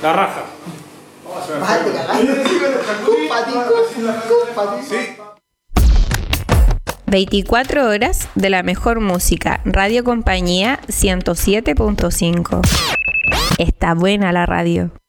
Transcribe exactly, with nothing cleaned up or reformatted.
La raja. Bajate, cagaste. Sí. veinticuatro horas de la mejor música. Radio Compañía ciento siete punto cinco. Está buena la radio.